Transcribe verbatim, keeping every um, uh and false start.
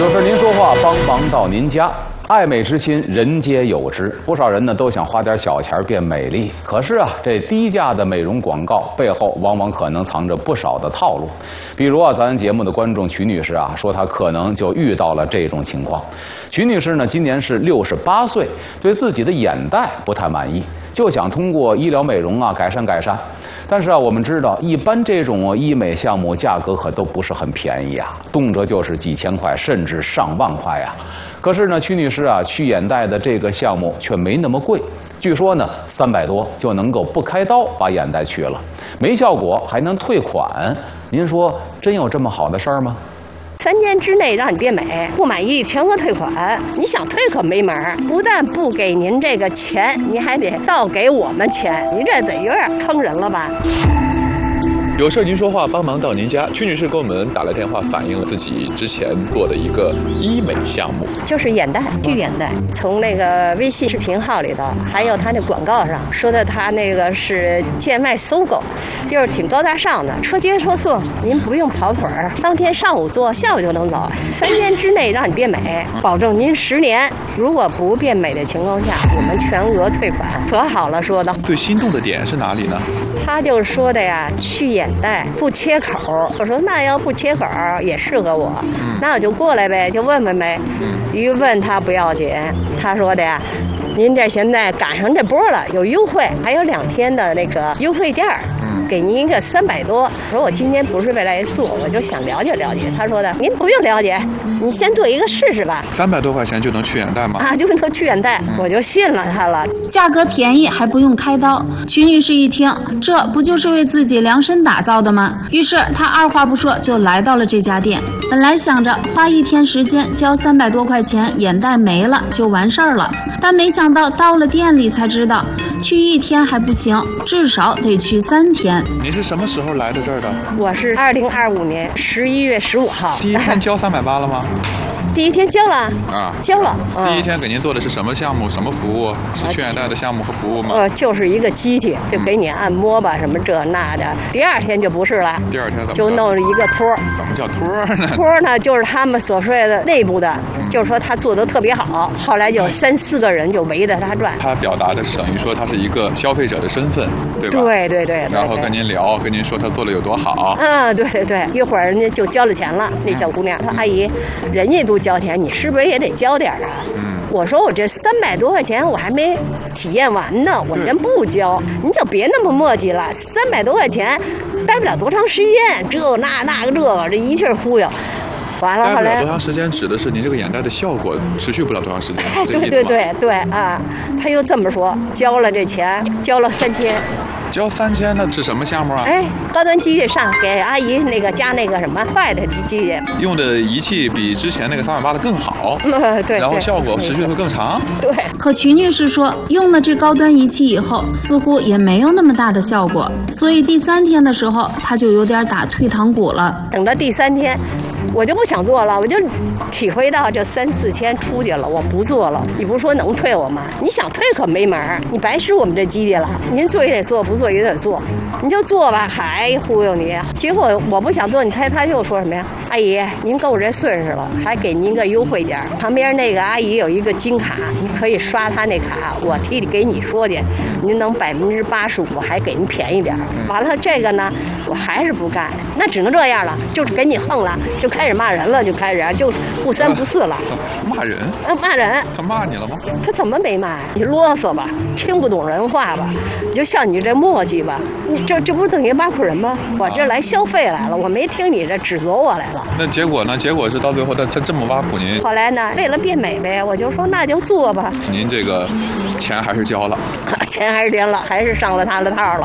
有事您说话，帮忙到您家。爱美之心，人皆有之。不少人呢都想花点小钱变美丽，可是啊，这低价的美容广告背后，往往可能藏着不少的套路。比如啊，咱节目的观众曲女士啊，说她可能就遇到了这种情况。曲女士呢，今年是六十八岁，对自己的眼袋不太满意，就想通过医疗美容啊改善改善。但是啊，我们知道，一般这种医美项目价格可都不是很便宜啊，动辄就是几千块，甚至上万块呀。可是呢，曲女士啊，去眼袋的这个项目却没那么贵，据说呢，三百多就能够不开刀把眼袋去了，没效果还能退款。您说真有这么好的事儿吗？ 三天之内让你变美，不满意全额退款。你想退可没门儿，不但不给您这个钱，你还得倒给我们钱，你这得有点坑人了吧？ 有事您说话，帮忙到您家。曲女士给我们打来电话，反映了自己之前做的一个医美项目， 就是眼袋，去眼袋。从那个微信视频号里头，还有他那广告上说的，他那个是贱卖搜狗，就是挺高大上的，车接车送，您不用跑腿儿，当天上午做，下午就能走，三天之内让你变美，保证您十年。如果不变美的情况下，我们全额退款。可好了，说的。 最心动的点是哪里呢？ 他就说的呀，去眼袋不切口。我说那要不切口也适合我，嗯、那我就过来呗，就问问呗。嗯、一问他不要紧，他说的呀，您这现在赶上这波了，有优惠，还有两天的那个优惠价。给您一个三百多，我说我今天不是为来做，我就想了解了解。他说的，您不用了解，你先做一个试试吧。 三百多块钱就能去眼袋吗？ 啊，就能去眼袋，嗯、我就信了他了。 价格便宜还不用开刀，曲女士一听，这不就是为自己量身打造的吗？于是她二话不说就来到了这家店。本来想着花一天时间交三百多块钱，眼袋没了就完事儿了，但没想到到了店里才知道，去一天还不行，至少得去三天。 您是什么时候来的这儿的？ 我是二零二五年十一月十五号。 第一天交三百八了吗？ 第一天交了啊， 交了。 第一天给您做的是什么项目、什么服务？是去眼袋的项目和服务吗？ 呃，就是一个机器，就给你按摩吧，什么这那的。第二天就不是了。 第二天怎么就弄了一个托？ 怎么叫托呢？ 托呢，就是他们所说的内部的，就是说他做的特别好。后来就三四个人就围着他转。 他表达的是等于说他是一个消费者的身份，对吧？ 对对对。 然后跟您聊，跟您说他做的有多好。 嗯，对对对。一会儿人家就交了钱了，那小姑娘，她阿姨，人家都交钱，你是不是也得交点啊？嗯。我说我这三百多块钱我还没体验完呢，我先不交，你就别那么磨叽了。三百多块钱，待不了多长时间，这那那个这个，这一气忽悠。完了，后来待不了多长时间，指的是你这个眼袋的效果持续不了多长时间。 哎，对对对对啊，他又这么说，交了这钱，交了三天。 交三千，那是什么项目啊？ 哎，高端机器上给阿姨那个加那个什么坏的机器， 用的仪器比之前那个三百八的更好， 嗯，对， 然后效果持续会更长。 对。 可曲女士说，用了这高端仪器以后，似乎也没有那么大的效果，所以第三天的时候，她就有点打退堂鼓了。 等到第三天，我就不想做了，我就体会到这三四千出去了，我不做了。你不是说能退我吗？你想退可没门儿，你白使我们这机器了。您做也得做，不做也得做，你就做吧，还忽悠你。结果我不想做，你猜他又说什么呀？阿姨，您够这岁数了，还给您个优惠点。旁边那个阿姨有一个金卡，你可以刷她那卡，我替给你说去，您能百分之八十五，还给您便宜点。完了这个呢，我还是不干，那只能这样了，就是给你横了，就开始骂人了，就开始就不三不四了。 骂人？ 啊，骂人。 他骂你了吗？ 他怎么没骂？你啰嗦吧，听不懂人话吧，你就像你这磨叽吧，你这这不是等于挖苦人吗？我这来消费来了，我没听你这指责我来了。 那结果呢？结果是到最后他他这么挖苦您。 后来呢，为了变美呗，我就说那就做吧。 您这个钱还是交了， 钱还是交了，还是上了他的套了。